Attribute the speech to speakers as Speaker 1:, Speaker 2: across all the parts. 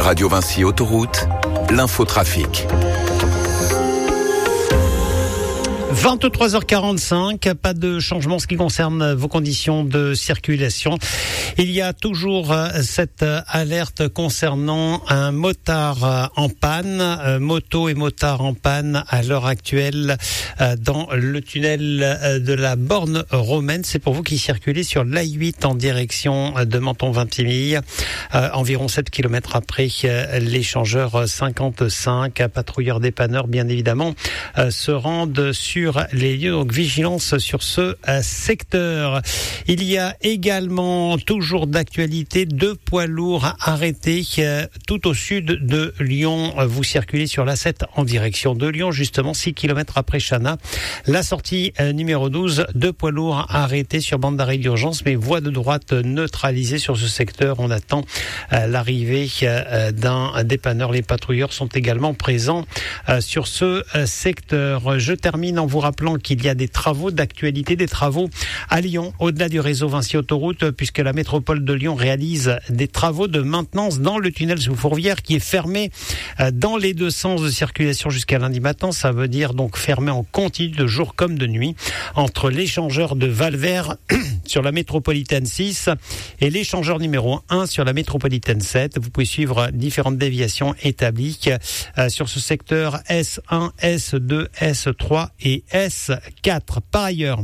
Speaker 1: Radio Vinci Autoroute, l'infotrafic.
Speaker 2: 23h45, pas de changement en ce qui concerne vos conditions de circulation. Il y a toujours cette alerte concernant un motard en panne, moto et motard en panne à l'heure actuelle dans le tunnel de la borne romaine. C'est pour vous qui circulez sur l'A8 en direction de Menton-Vintimille, environ 7 km après l'échangeur 55. Patrouilleurs dépanneurs, bien évidemment, se rendent sur les lieux, donc vigilance sur ce secteur. Il y a également toujours d'actualité 2 poids lourds arrêtés tout au sud de Lyon. Vous circulez sur l'A7 en direction de Lyon, justement 6 km après Chana. La sortie numéro 12, 2 poids lourds arrêtés sur bande d'arrêt d'urgence, mais voie de droite neutralisée sur ce secteur. On attend l'arrivée d'un dépanneur. Les patrouilleurs sont également présents sur ce secteur. Je termine en vous rappelant qu'il y a des travaux d'actualité, des travaux à Lyon, au-delà du réseau Vinci Autoroute, puisque la métropole de Lyon réalise des travaux de maintenance dans le tunnel sous Fourvière qui est fermé dans les 2 sens de circulation jusqu'à lundi matin. Ça veut dire donc fermé en continu de jour comme de nuit entre l'échangeur de Valvert sur la métropolitaine 6 et l'échangeur numéro 1 sur la métropolitaine 7. Vous pouvez suivre différentes déviations établies sur ce secteur S1, S2, S3 et S4. Par ailleurs,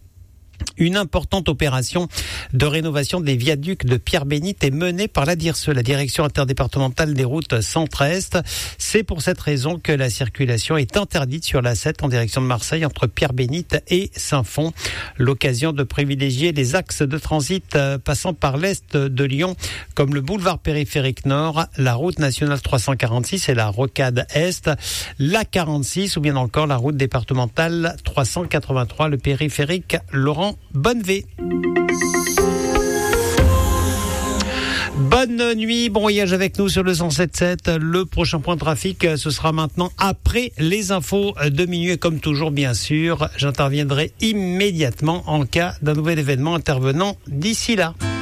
Speaker 2: une importante opération de rénovation des viaducs de Pierre-Bénite est menée par la DIRSE, la Direction interdépartementale des routes centre-est. C'est pour cette raison que la circulation est interdite sur l'A7 en direction de Marseille entre Pierre-Bénite et Saint-Fond. L'occasion de privilégier les axes de transit passant par l'est de Lyon, comme le boulevard périphérique nord, la route nationale 346 et la rocade est, la 46 ou bien encore la route départementale 383, le périphérique Laurent Bonnevé. Bonne nuit, bon voyage avec nous sur le 107.7. Le prochain point de trafic, ce sera maintenant après les infos de minuit. Et comme toujours, bien sûr, j'interviendrai immédiatement en cas d'un nouvel événement intervenant d'ici là.